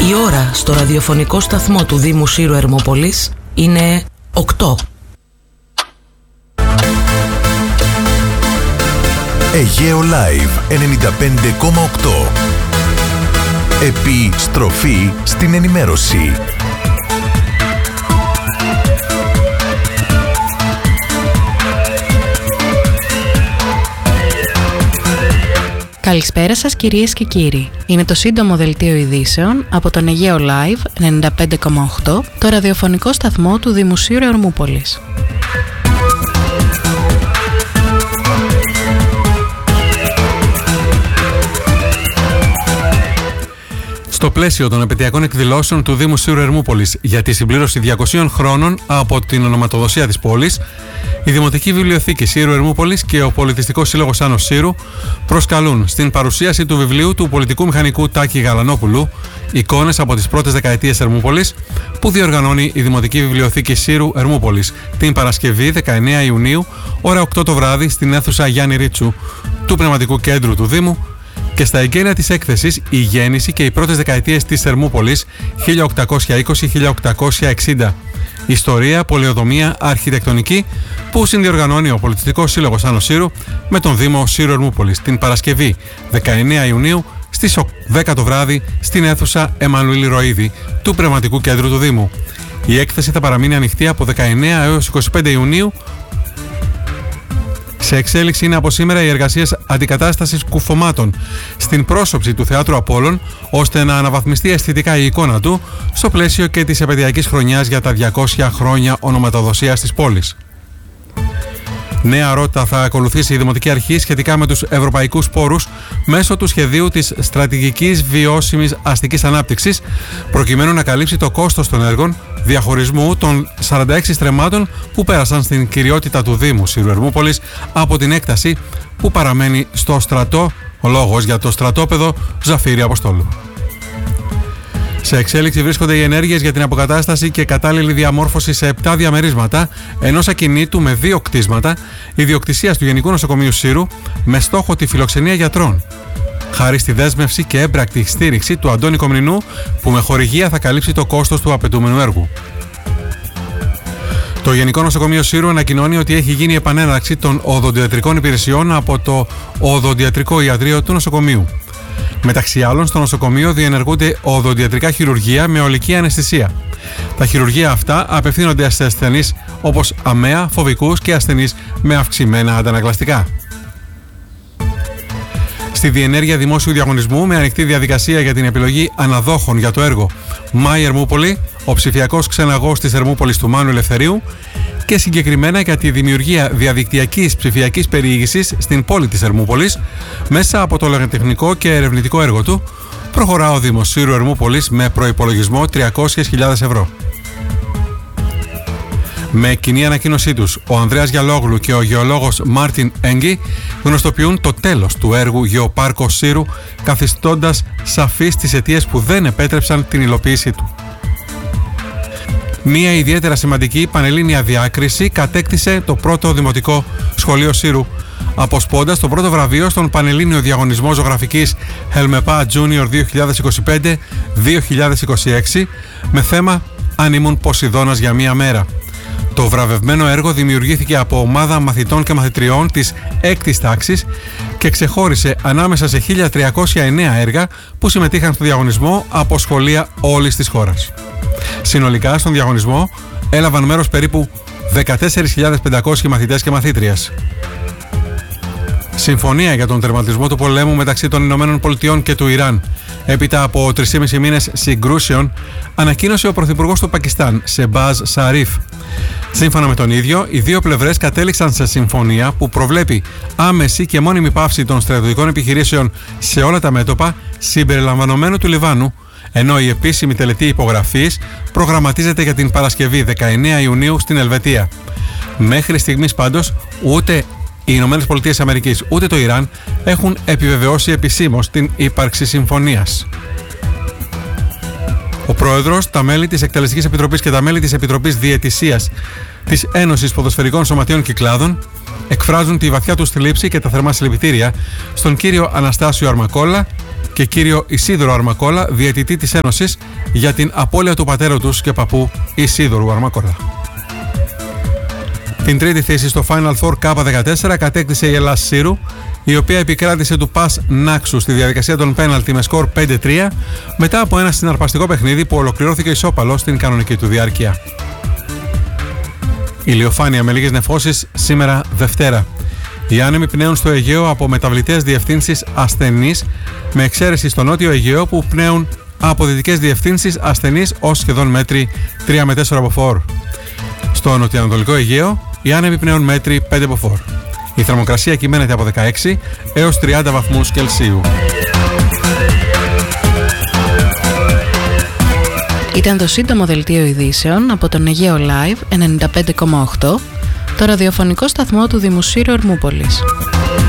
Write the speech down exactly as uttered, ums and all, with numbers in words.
Η ώρα στο ραδιοφωνικό σταθμό του Δήμου Σύρου Ερμούπολης είναι οκτώ. Αιγαίο Live ενενήντα πέντε κόμμα οκτώ. Επιστροφή στην ενημέρωση. Καλησπέρα σας κυρίες και κύριοι. Είναι το σύντομο δελτίο ειδήσεων από τον Αιγαίο Live ενενήντα πέντε κόμμα οκτώ, το ραδιοφωνικό σταθμό του Δήμου Σύρου Ερμούπολης. Στο πλαίσιο των επαιτειακών εκδηλώσεων του Δήμου Σύρου Ερμούπολης για τη συμπλήρωση διακοσίων χρόνων από την ονοματοδοσία της πόλης, η Δημοτική Βιβλιοθήκη Σύρου Ερμούπολης και ο Πολιτιστικός Σύλλογος Άνος Σύρου προσκαλούν στην παρουσίαση του βιβλίου του πολιτικού μηχανικού Τάκη Γαλανόπουλου «Εικόνες από τις πρώτες δεκαετίες Ερμούπολης», που διοργανώνει η Δημοτική Βιβλιοθήκη Σύρου Ερμούπολης την Παρασκευή δεκαεννέα Ιουνίου, ώρα οκτώ το βράδυ, στην αίθουσα Γιάννη Ρίτσου του Πνευματικού Κέντρου του Δήμου, και στα εγγένεια της έκθεσης «Η γέννηση και οι πρώτες δεκαετίες της Ερμούπολης χίλια οκτακόσια είκοσι με χίλια οκτακόσια εξήντα. Ιστορία, πολεοδομία, αρχιτεκτονική», που συνδιοργανώνει ο Πολιτιστικός Σύλλογος Άνος Σύρου με τον Δήμο Σύρου Ερμούπολης την Παρασκευή δεκαεννέα Ιουνίου στις δέκα το βράδυ στην αίθουσα Εμμανουήλ Ροΐδη του Πνευματικού Κέντρου του Δήμου. Η έκθεση θα παραμείνει ανοιχτή από δεκαεννέα έως είκοσι πέντε Ιουνίου. Σε εξέλιξη είναι από σήμερα οι εργασίες αντικατάστασης κουφωμάτων στην πρόσωψη του Θεάτρου Απόλλων, ώστε να αναβαθμιστεί αισθητικά η εικόνα του στο πλαίσιο και της επαιτειακής χρονιάς για τα διακόσια χρόνια ονοματοδοσίας της πόλης. Νέα ρότα θα ακολουθήσει η Δημοτική Αρχή σχετικά με τους ευρωπαϊκούς πόρους μέσω του σχεδίου της Στρατηγικής Βιώσιμης Αστικής Ανάπτυξης, προκειμένου να καλύψει το κόστος των έργων διαχωρισμού των σαράντα έξι στρεμμάτων που πέρασαν στην κυριότητα του Δήμου Σύρου Ερμούπολης από την έκταση που παραμένει στο στρατό, ο λόγος για το στρατόπεδο Ζαφύρη Αποστόλου. Σε εξέλιξη βρίσκονται οι ενέργειες για την αποκατάσταση και κατάλληλη διαμόρφωση σε επτά διαμερίσματα ενός ακινήτου με δύο κτίσματα ιδιοκτησίας του Γενικού Νοσοκομείου Σύρου, με στόχο τη φιλοξενία γιατρών, χάρη στη δέσμευση και έμπρακτη στήριξη του Αντώνη Κομνηνού, που με χορηγία θα καλύψει το κόστος του απαιτούμενου έργου. Το Γενικό Νοσοκομείο Σύρου ανακοινώνει ότι έχει γίνει επανέναρξη των οδοντιατρικών υπηρεσιών από το οδοντιατρικό ιατρείο του νοσοκομείου. Μεταξύ άλλων, στο νοσοκομείο διενεργούνται οδοντιατρικά χειρουργεία με ολική αναισθησία. Τα χειρουργεία αυτά απευθύνονται σε ασθενείς όπως αμαία, φοβικούς και ασθενείς με αυξημένα αντανακλαστικά. Στη διενέργεια δημόσιου διαγωνισμού με ανοιχτή διαδικασία για την επιλογή αναδόχων για το έργο Μάη Ερμούπολη, ο ψηφιακός ξεναγός της Ερμούπολης του Μάνου Ελευθερίου, και συγκεκριμένα για τη δημιουργία διαδικτυακής ψηφιακής περιήγησης στην πόλη της Ερμούπολης μέσα από το λογοτεχνικό και ερευνητικό έργο του, προχωρά ο Δήμος Σύρου Ερμούπολης με προϋπολογισμό τριακόσιες χιλιάδες ευρώ. Με κοινή ανακοίνωσή τους, ο Ανδρέας Γιαλόγλου και ο γεωλόγος Μάρτιν Έγκη γνωστοποιούν το τέλος του έργου Γεωπάρκος Σύρου, καθιστώντας σαφείς τις αιτίες που δεν επέτρεψαν την υλοποίησή του. Μία ιδιαίτερα σημαντική πανελλήνια διάκριση κατέκτησε το πρώτο Δημοτικό Σχολείο Σύρου, αποσπώντας το πρώτο βραβείο στον Πανελλήνιο Διαγωνισμό Ζωγραφικής Χελμεπά Junior δύο χιλιάδες είκοσι πέντε δύο χιλιάδες είκοσι έξι με θέμα «Αν ήμουν Ποσειδώνας για μία μέρα». Το βραβευμένο έργο δημιουργήθηκε από ομάδα μαθητών και μαθητριών της έκτης τάξης και ξεχώρισε ανάμεσα σε χίλια τριακόσια εννέα έργα που συμμετείχαν στο διαγωνισμό από σχολεία όλης της χώρας. Συνολικά στον διαγωνισμό έλαβαν μέρος περίπου δεκατέσσερις χιλιάδες πεντακόσιοι μαθητές και μαθήτριες. Συμφωνία για τον τερματισμό του πολέμου μεταξύ των Ηνωμένων Πολιτειών και του Ιράν έπειτα από τρεις και μισό μήνες συγκρούσεων ανακοίνωσε ο Πρωθυπουργός του Πακιστάν, Σεμπάζ Σαρίφ. Σύμφωνα με τον ίδιο, οι δύο πλευρές κατέληξαν σε συμφωνία που προβλέπει άμεση και μόνιμη πάυση των στρατιωτικών επιχειρήσεων σε όλα τα μέτωπα συμπεριλαμβανομένου του Λιβάνου, ενώ η επίσημη τελετή υπογραφής προγραμματίζεται για την Παρασκευή δεκαεννέα Ιουνίου στην Ελβετία. Μέχρι στιγμής πάντως ούτε οι Ηνωμένες Πολιτείες Αμερικής ούτε το Ιράν έχουν επιβεβαιώσει επισήμως την ύπαρξη συμφωνίας. Ο Πρόεδρος, τα μέλη της Εκτελεστικής Επιτροπής και τα μέλη της Επιτροπής Διαιτησίας της Ένωσης Ποδοσφαιρικών Σωματείων Κυκλάδων εκφράζουν τη βαθιά τους θλίψη και τα θερμά συλληπιτήρια στον κύριο Αναστάσιο Αρμακόλα, και κύριο Ισίδωρο Αρμακόλα, διαιτητή της Ένωσης, για την απώλεια του πατέρα τους και παππού Ισίδωρου Αρμακόλα. Την τρίτη θέση στο Final Four Κάπα δεκατέσσερα κατέκτησε η Ελλάς Σύρου, η οποία επικράτησε του Πας Νάξου στη διαδικασία των πέναλτι με σκορ πέντε τρία μετά από ένα συναρπαστικό παιχνίδι που ολοκληρώθηκε ισόπαλο στην κανονική του διάρκεια. Ηλιοφάνεια με λίγες νεφώσεις σήμερα Δευτέρα. Οι άνεμοι πνέουν στο Αιγαίο από μεταβλητές διευθύνσεις ασθενείς, με εξαίρεση στο νότιο Αιγαίο που πνέουν από δυτικές διευθύνσεις ασθενείς ως σχεδόν μέτρη τρία με τέσσερα μποφόρ. Στο νοτιοανατολικό Αιγαίο οι άνεμοι πνέουν μέτρη πέντε μποφόρ. Η θερμοκρασία κυμαίνεται από δεκαέξι έως τριάντα βαθμούς Κελσίου. Ήταν το σύντομο δελτίο ειδήσεων από τον Αιγαίο Live ενενήντα πέντε κόμμα οκτώ, το ραδιοφωνικό σταθμό του Δημοσίου Ερμούπολης.